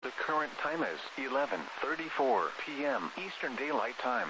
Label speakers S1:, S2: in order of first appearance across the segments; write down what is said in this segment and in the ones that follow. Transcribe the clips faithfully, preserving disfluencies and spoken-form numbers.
S1: The current time is eleven thirty-four p m Eastern Daylight Time.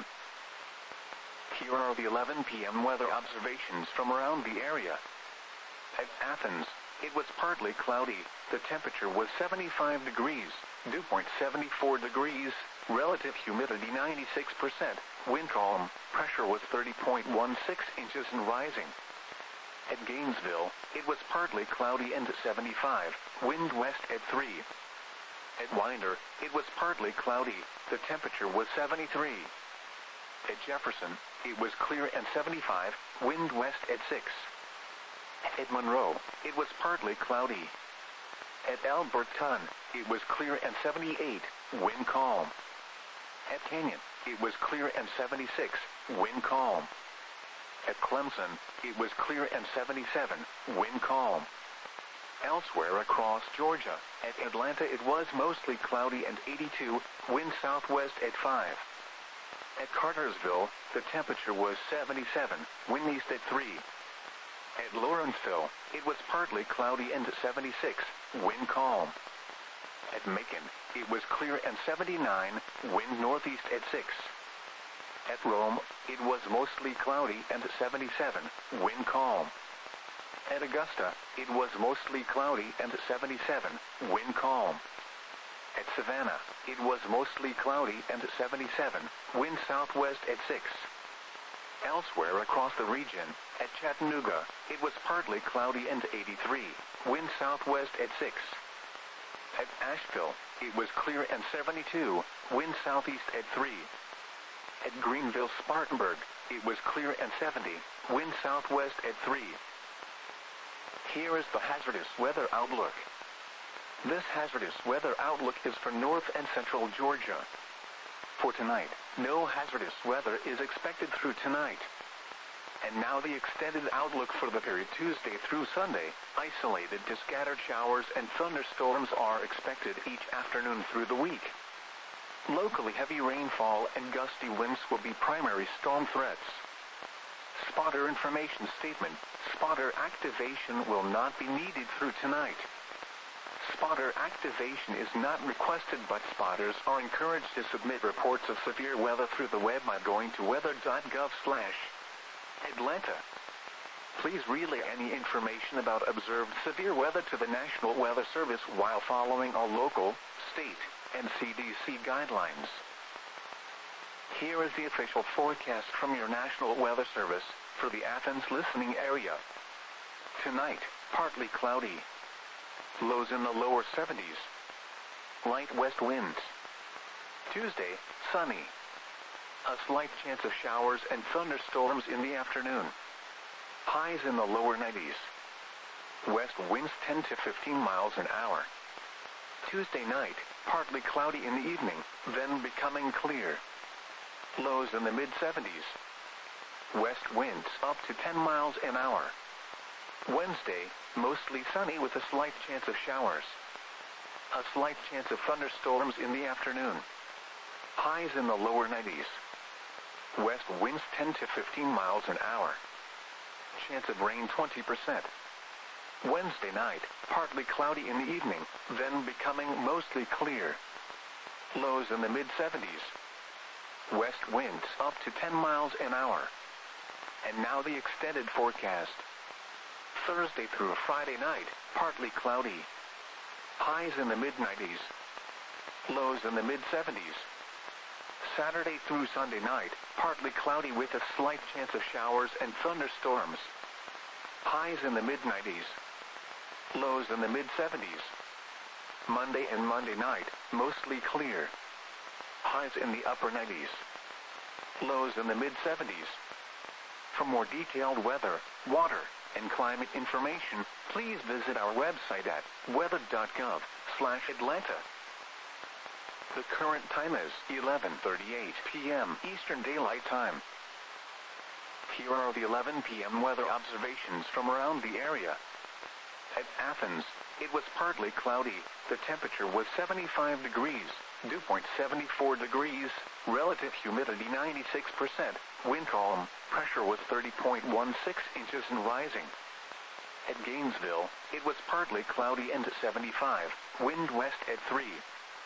S1: Here are the eleven p m weather observations from around the area. At Athens, it was partly cloudy. The temperature was seventy-five degrees, dew point seventy-four degrees, relative humidity ninety-six percent, wind calm, pressure was thirty point one six inches and rising. At Gainesville, it was partly cloudy and seventy-five, wind west at three. At Winder, it was partly cloudy. The temperature was seventy-three. At Jefferson, it was clear and seventy-five, wind west at six. At Monroe, it was partly cloudy. At Alberton, it was clear and seventy-eight, wind calm. At Canyon, it was clear and seventy-six, wind calm. At Clemson, it was clear and seventy-seven, wind calm. Elsewhere across Georgia, at Atlanta it was mostly cloudy and eighty-two, wind southwest at five. At Cartersville, the temperature was seventy-seven, wind east at three. At Lawrenceville, it was partly cloudy and seventy-six, wind calm. At Macon, it was clear and seventy-nine, wind northeast at six. At Rome, it was mostly cloudy and seventy-seven, wind calm. At Augusta, it was mostly cloudy and seventy-seven, wind calm. At Savannah, it was mostly cloudy and seventy-seven, wind southwest at six. Elsewhere across the region, at Chattanooga, it was partly cloudy and eighty-three, wind southwest at six. At Asheville, it was clear and seventy-two, wind southeast at three. At Greenville-Spartanburg, it was clear and seventy, wind southwest at three. Here is the hazardous weather outlook. This hazardous weather outlook is for north and central Georgia. For tonight, no hazardous weather is expected through tonight. And now the extended outlook for the period Tuesday through Sunday. Isolated to scattered showers and thunderstorms are expected each afternoon through the week. Locally heavy rainfall and gusty winds will be primary storm threats. Spotter information statement. Spotter activation will not be needed through tonight. Spotter activation is not requested, but spotters are encouraged to submit reports of severe weather through the web by going to weather dot gov slash Atlanta. Please relay any information about observed severe weather to the National Weather Service while following all local, state, and C D C guidelines. Here is the official forecast from your National Weather Service for the Athens listening area. Tonight, partly cloudy. Lows in the lower seventies. Light west winds. Tuesday, sunny. A slight chance of showers and thunderstorms in the afternoon. Highs in the lower nineties. West winds ten to fifteen miles an hour. Tuesday night, partly cloudy in the evening, then becoming clear. Lows in the mid seventies. West winds up to ten miles an hour. Wednesday, mostly sunny with a slight chance of showers. A slight chance of thunderstorms in the afternoon. Highs in the lower nineties. West winds ten to fifteen miles an hour. Chance of rain twenty percent. Wednesday night, partly cloudy in the evening, then becoming mostly clear. Lows in the mid seventies. West winds up to ten miles an hour. And now the extended forecast. Thursday through Friday night, partly cloudy. Highs in the mid nineties. Lows in the mid seventies. Saturday through Sunday night, partly cloudy with a slight chance of showers and thunderstorms. Highs in the mid nineties. Lows in the mid seventies. Monday and Monday night, mostly clear. Highs in the upper nineties. Lows in the mid seventies. For more detailed weather, water, and climate information, please visit our website at weather dot gov slash Atlanta. The current time is eleven thirty-eight p m Eastern Daylight Time. Here are the eleven p m weather observations from around the area. At Athens, it was partly cloudy. The temperature was seventy-five degrees, dew point seventy-four degrees, relative humidity ninety-six percent, wind calm, pressure was thirty point one six inches and rising. At Gainesville, it was partly cloudy and seventy-five, wind west at three.